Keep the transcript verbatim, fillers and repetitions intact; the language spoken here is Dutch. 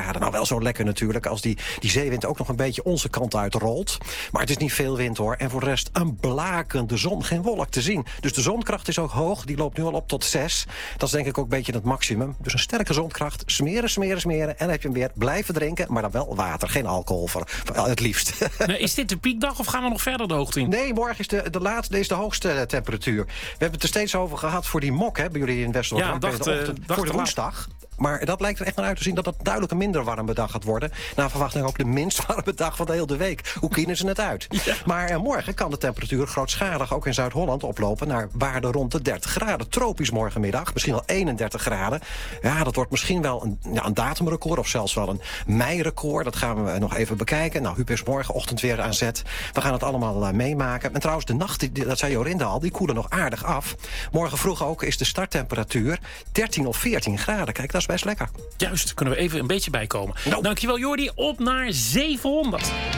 graden. Nou, wel zo lekker natuurlijk als die, die zeewind ook nog een beetje onze kant uit rolt. Maar het is niet veel wind hoor. En voor de rest een blakende zon, geen wolk te zien. Dus de zonkracht is ook hoog, die loopt nu al op tot zes. Dat is denk ik ook een beetje het maximum. Dus een sterke zonkracht, smeren, smeren, smeren. En dan heb je hem weer blijven drinken, maar dan wel water. Geen alcohol, voor, voor het liefst. Nee, is dit de piekdag of gaan we nog verder de hoogte in? Nee, morgen is de, de laatste, is de hoogste temperatuur. We hebben het er steeds over gehad voor die mok, hè, bij jullie in Westerland. Ja, dacht, uh, dacht voor de woensdag. Maar dat lijkt er echt naar uit te zien dat het duidelijk een minder warme dag gaat worden. Naar verwachting ook de minst warme dag van de hele week. Hoe kiezen ze het uit? Ja. Maar eh, morgen kan de temperatuur grootschalig ook in Zuid-Holland oplopen naar waarden rond de dertig graden. Tropisch morgenmiddag, misschien wel eenendertig graden. Ja, dat wordt misschien wel een, ja, een datumrecord of zelfs wel een meirecord. Dat gaan we nog even bekijken. Nou, Huub is morgenochtend weer aan zet. We gaan het allemaal uh, meemaken. En trouwens, de nacht, die, dat zei Jorinde al, die koelen nog aardig af. Morgen vroeg ook is de starttemperatuur dertien of veertien graden. Kijk, dat is best lekker. Juist, kunnen we even een beetje bijkomen. No. Dankjewel Jordi, op naar zevenhonderd.